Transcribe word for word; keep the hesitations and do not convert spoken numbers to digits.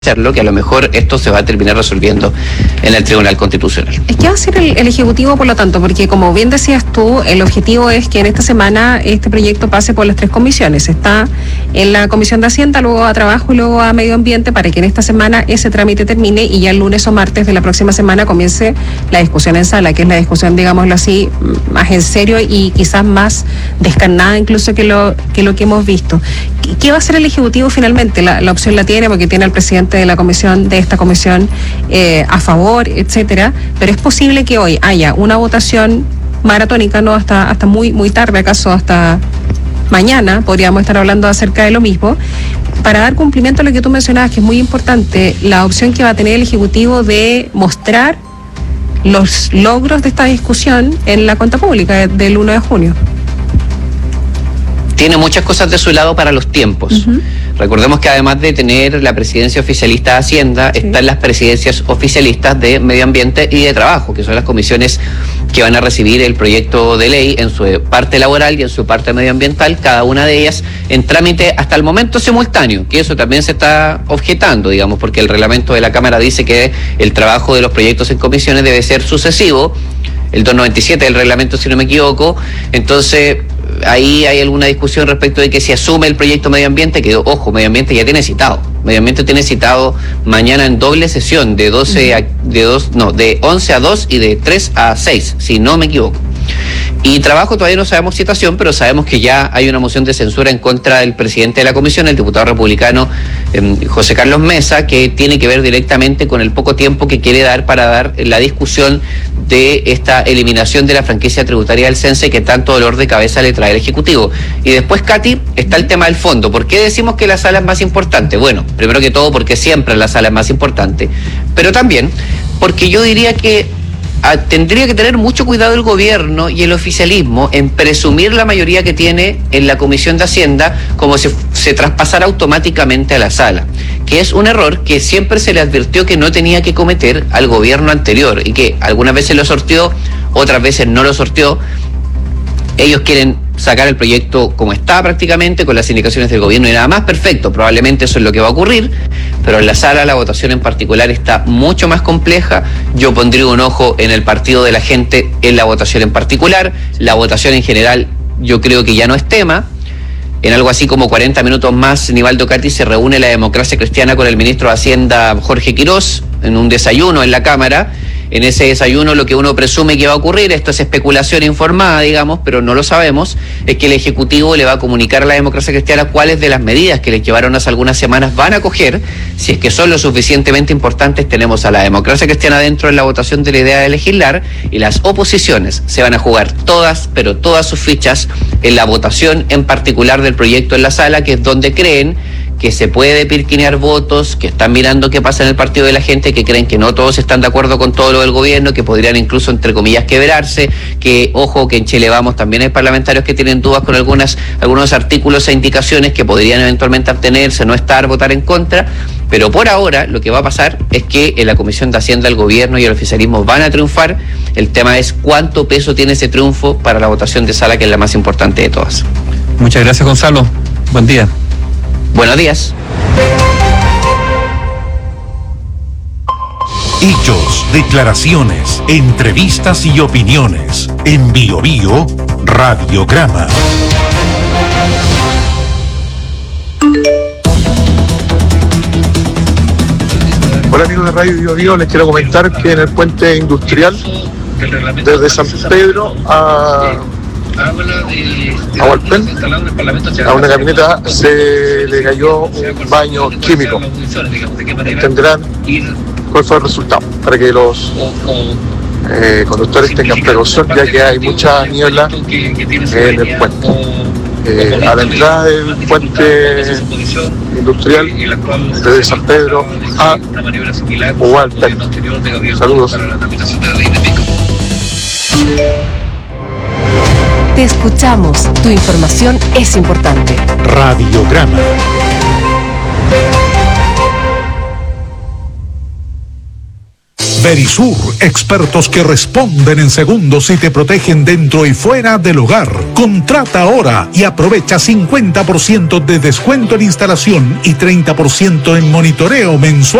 hacerlo, que a lo mejor esto se va a terminar resolviendo en el Tribunal Constitucional. ¿Qué va a hacer el, el Ejecutivo, por lo tanto? Porque como bien decías tú, el objetivo es que en esta semana este proyecto pase por las tres comisiones. Está en la Comisión de Hacienda, luego a Trabajo y luego a Medio Ambiente, para que en esta semana ese trámite termine y ya el lunes o martes de la próxima semana comience la discusión en sala, que es la discusión, digámoslo así, más en serio y quizás más descarnada incluso que lo que, lo que hemos visto. ¿Qué, qué va a hacer el Ejecutivo finalmente? La, la opción la tiene porque tiene al presidente de la comisión, de esta comisión, eh, a favor, etcétera, pero es posible que hoy haya una votación maratónica, no hasta hasta muy muy tarde, acaso hasta mañana podríamos estar hablando acerca de lo mismo, para dar cumplimiento a lo que tú mencionabas, que es muy importante, la opción que va a tener el Ejecutivo de mostrar los logros de esta discusión en la cuenta pública del uno de junio. Tiene muchas cosas de su lado para los tiempos. Uh-huh. Recordemos que además de tener la presidencia oficialista de Hacienda, sí, están las presidencias oficialistas de Medio Ambiente y de Trabajo, que son las comisiones que van a recibir el proyecto de ley en su parte laboral y en su parte medioambiental, cada una de ellas en trámite hasta el momento simultáneo, que eso también se está objetando, digamos, porque el reglamento de la Cámara dice que el trabajo de los proyectos en comisiones debe ser sucesivo, el doscientos noventa y siete del reglamento, si no me equivoco. Entonces ahí hay alguna discusión respecto de que si asume el proyecto Medio Ambiente, que ojo, Medio Ambiente ya tiene citado. Medio Ambiente tiene citado mañana en doble sesión de doce a, de dos, no, de once a dos y de tres a seis, si no me equivoco. Y Trabajo todavía no sabemos citación, pero sabemos que ya hay una moción de censura en contra del presidente de la comisión, el diputado republicano eh, José Carlos Mesa, que tiene que ver directamente con el poco tiempo que quiere dar para dar la discusión de esta eliminación de la franquicia tributaria del CENSE que tanto dolor de cabeza le trae el Ejecutivo. Y después, Katy, está el tema del fondo. ¿Por qué decimos que la sala es más importante? Bueno, primero que todo porque siempre la sala es más importante, pero también porque yo diría que Ah, tendría que tener mucho cuidado el gobierno y el oficialismo en presumir la mayoría que tiene en la Comisión de Hacienda como si se traspasara automáticamente a la sala, que es un error que siempre se le advirtió que no tenía que cometer al gobierno anterior y que algunas veces lo sorteó, otras veces no lo sorteó. Ellos quieren sacar el proyecto como está prácticamente, con las indicaciones del gobierno y nada más, perfecto, probablemente eso es lo que va a ocurrir, pero en la sala la votación en particular está mucho más compleja. Yo pondría un ojo en el partido de la gente en la votación en particular. La votación en general yo creo que ya no es tema. En algo así como cuarenta minutos más, Nivaldo Catí, se reúne la Democracia Cristiana con el ministro de Hacienda, Jorge Quirós, en un desayuno en la Cámara. En ese desayuno lo que uno presume que va a ocurrir, esto es especulación informada, digamos, pero no lo sabemos, es que el Ejecutivo le va a comunicar a la Democracia Cristiana cuáles de las medidas que les llevaron hace algunas semanas van a coger. Si es que son lo suficientemente importantes, tenemos a la Democracia Cristiana dentro de la votación de la idea de legislar, y las oposiciones se van a jugar todas, pero todas sus fichas en la votación en particular del proyecto en la sala, que es donde creen que se puede pirquinear votos, que están mirando qué pasa en el partido de la gente, que creen que no todos están de acuerdo con todo lo del gobierno, que podrían incluso, entre comillas, quebrarse, que, ojo, que en Chile Vamos también hay parlamentarios que tienen dudas con algunas algunos artículos e indicaciones que podrían eventualmente abstenerse, no estar, votar en contra, pero por ahora lo que va a pasar es que en la Comisión de Hacienda el gobierno y el oficialismo van a triunfar. El tema es cuánto peso tiene ese triunfo para la votación de sala, que es la más importante de todas. Muchas gracias, Gonzalo. Buen día. Buenos días. Hechos, declaraciones, entrevistas y opiniones. En Bio Bio Radiograma. Hola amigos de Radio Bio Bio, les quiero comentar que en el puente industrial desde San Pedro a a Hualpén, a una camioneta se le cayó un baño químico. Entenderán cuál fue el resultado, para que los eh, conductores tengan precaución, ya que hay mucha niebla en el puente. Eh, a la entrada del puente industrial desde San Pedro a Hualpén. Saludos. Te escuchamos, tu información es importante. Radiograma. Verisur, expertos que responden en segundos y te protegen dentro y fuera del hogar. Contrata ahora y aprovecha cincuenta por ciento de descuento en instalación y treinta por ciento en monitoreo mensual.